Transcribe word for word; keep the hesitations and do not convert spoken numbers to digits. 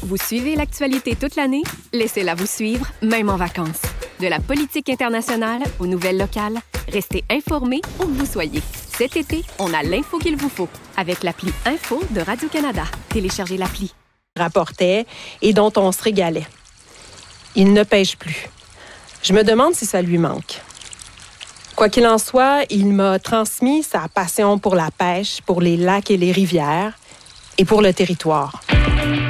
Vous suivez l'actualité toute l'année? Laissez-la vous suivre, même en vacances. De la politique internationale aux nouvelles locales, restez informés où que vous soyez. Cet été, on a l'info qu'il vous faut avec l'appli Info de Radio-Canada. Téléchargez l'appli. Rapportait et dont on se régalait. Il ne pêche plus. Je me demande si ça lui manque. Quoi qu'il en soit, il m'a transmis sa passion pour la pêche, pour les lacs et les rivières et pour le territoire.